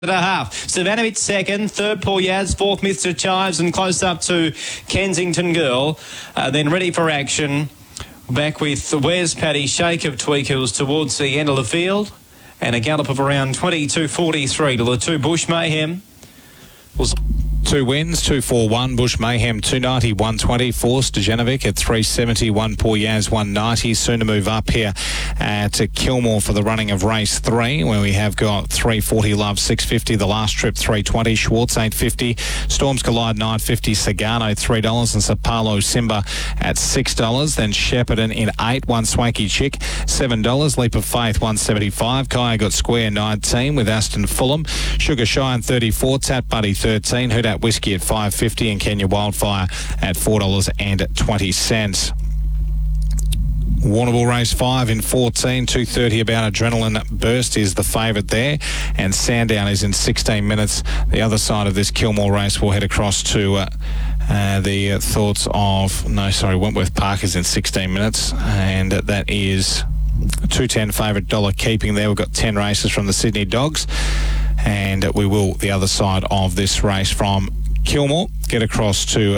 and a half. Savannah second, third Paul Yaz, fourth Mr. Chives, and close up to Kensington Girl. Then ready for action. Back with Where's Paddy, Shake of Tweakles towards the end of the field. And a gallop of around 22.43 to the two Bush Mayhem. Two wins, 241, Bush Mayhem 290, 120, Force Dejanovic at 370, one Paul Yaz 190. Soon to move up here to Kilmore for the running of race 3, where we have got 340 Love 650, the last trip 320, Schwartz 850, Storms Collide 950, Sagano $3, and Sapalo Simba at $6. Then Shepparton in 8, one Swanky Chick $7, Leap of Faith 175, Kaya got Square 19 with Aston Fulham, Sugar Shine 34, Tat Buddy 13, Hudat Whiskey at $5.50, and Kenya Wildfire at $4.20. Warrnambool race 5 in 14, 2:30 about Adrenaline Burst is the favourite there, and Sandown is in 16 minutes. The other side of this Kilmore race will head across to the thoughts of Wentworth Park is in 16 minutes, and that is 210 favourite Dollar Keeping there. We've got 10 races from the Sydney Dogs, and we will, the other side of this race from Kilmore, get across to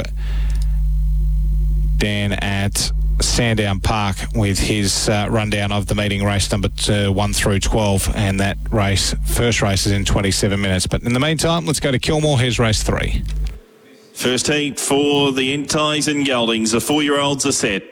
Dan at Sandown Park with his rundown of the meeting, race number 1 through 12, and that first race is in 27 minutes. But in the meantime, let's go to Kilmore. Here's race 3. First heat for the Enties and Geldings. The 4-year-olds are set.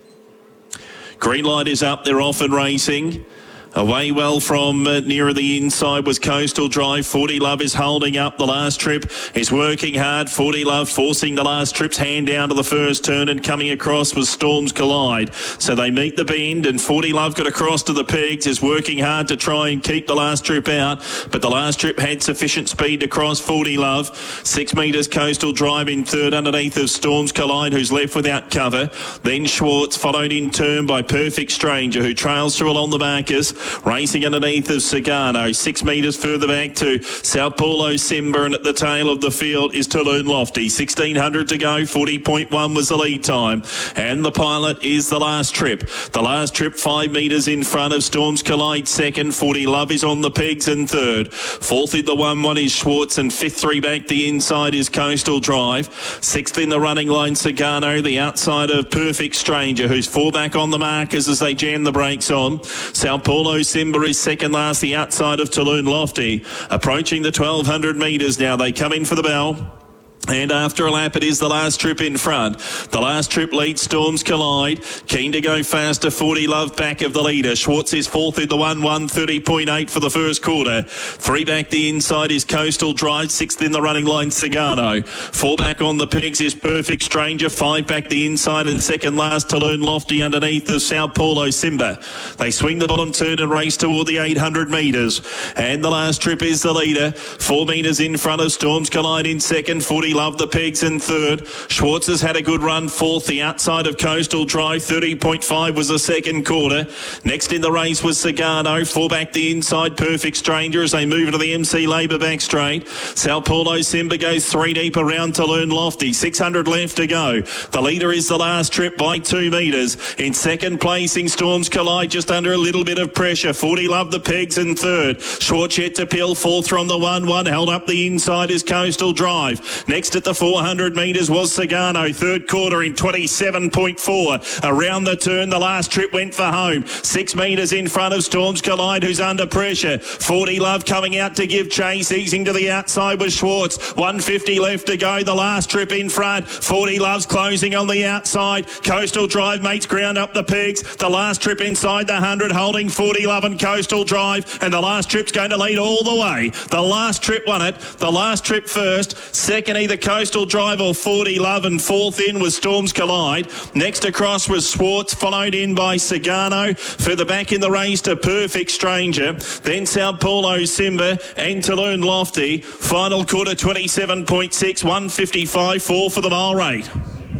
Green light is up. They're off and racing. Away well from nearer the inside was Coastal Drive. 40 Love is holding up. The last trip is working hard. 40 Love forcing the last trip's hand down to the first turn, and coming across was Storms Collide. So they meet the bend, and 40 Love got across to the pegs, is working hard to try and keep the last trip out, but the last trip had sufficient speed to cross 40 Love. 6 metres Coastal Drive in third underneath of Storms Collide, who's left without cover. Then Schwartz, followed in turn by Perfect Stranger, who trails through along the markers. Racing underneath of Sagano, 6 metres further back to Sao Paulo Simba, and at the tail of the field is Tulloon Lofty. 1600 to go, 40.1 was the lead time, and the pilot is the last trip. The last trip 5 metres in front of Storms Collide second. 40 Love is on the pegs in third. Fourth in the 1-1 is Schwartz, and fifth 3 back the inside is Coastal Drive. Sixth in the running line Sagano, the outside of Perfect Stranger, who's 4 back on the markers as they jam the brakes on. Sao Paulo Simba is second last, the outside of Tulloon Lofty. Approaching the 1200 metres now. They come in for the bell. And after a lap, it is the last trip in front. The last trip leads Storms Collide. Keen to go faster, 40 Love back of the leader. Schwartz is fourth in the 1-1, 30.8 for the first quarter. 3 back the inside is Coastal Drive. 6th in the running line, Sagano. 4 back on the pegs is Perfect Stranger. 5 back the inside, and second last Tulloon Lofty underneath of Sao Paulo Simba. They swing the bottom turn and race toward the 800 metres. And the last trip is the leader. 4 metres in front of Storms Collide in second. 40 Love the pegs in third. Schwartz has had a good run fourth. The outside of Coastal Drive, 30.5 was the second quarter. Next in the race was Sagano. 4 back the inside, Perfect Stranger, as they move into the MC Labour back straight. Sao Paulo Simba goes 3 deep around Tulloon Lofty. 600 left to go. The leader is the last trip by 2 metres. In second placing, Storms Collide just under a little bit of pressure. 40 Love the pegs in third. Schwartz yet to peel. Fourth from the 1-1. Held up the inside is Coastal Drive. Next at the 400 metres was Sagano. Third quarter in 27.4. Around the turn, the last trip went for home. 6 metres in front of Storms Collide, who's under pressure. 40 Love coming out to give chase. Easing to the outside was Schwartz. 150 left to go. The last trip in front. 40 Love's closing on the outside. Coastal Drive mates ground up the pegs. The last trip inside the 100, holding 40 Love and Coastal Drive. And the last trip's going to lead all the way. The last trip won it. The last trip first. Second either Coastal Drive or 40 Love, and fourth in was Storms Collide. Next across was Schwartz, followed in by Sagano. Further back in the race to Perfect Stranger. Then Sao Paulo Simba and Tulloon Lofty. Final quarter 27.6, 155.4 for the mile rate.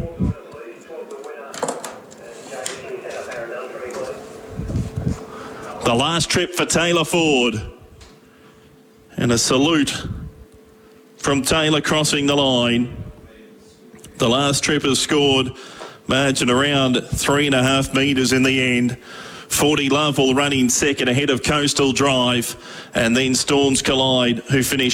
The last trip for Taylor Ford. And a salute from Taylor crossing the line. The last trip has scored margin around 3.5 metres in the end. 40 Love will run in second ahead of Coastal Drive, and then Storms Collide, who finished